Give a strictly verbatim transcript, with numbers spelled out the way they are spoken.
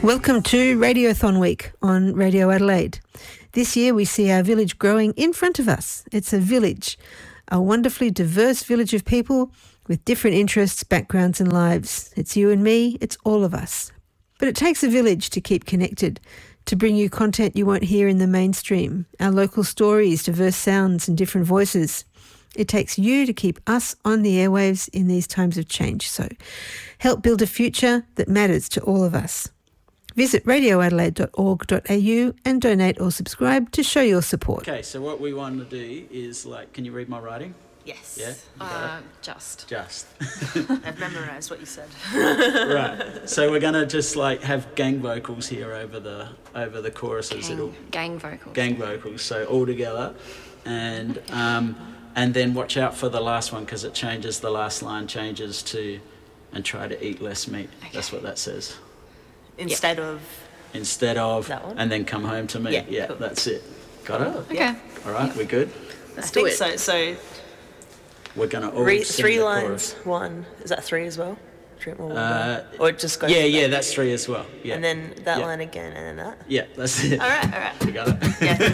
Welcome to Radiothon Week on Radio Adelaide. This year we see our village growing in front of us. It's a village, a wonderfully diverse village of people with different interests, backgrounds and lives. It's you and me, it's all of us. But it takes a village to keep connected, to bring you content you won't hear in the mainstream, our local stories, diverse sounds and different voices. It takes you to keep us on the airwaves in these times of change. So help build a future that matters to all of us. Visit radio adelaide dot org dot a u and donate or subscribe to show your support. Okay, so what we want to do is, like, can you read my writing? Yes. Yeah? Uh, just. Just. I've memorised what you said. Right. So we're going to just, like, have gang vocals here over the over the choruses. Gang, It'll, gang vocals. gang vocals, so all together. And um, and then watch out for the last one because it changes, the last line changes to, and try to eat less meat. Okay. That's what that says. Instead of... Instead of, that one? and then come home to me. Yeah, yeah cool. That's it. Got it? Okay. Yeah. All right, we good? Let's I do think it. so. So We're going to all re- sing three the lines, chorus. one. Is that three as well? Three more, one, Uh, one. Or it just goes... Yeah, yeah, that's three as well. Yeah. And then that Yeah. line again and then that? Yeah, that's it. All right, all right. You got it? Yeah.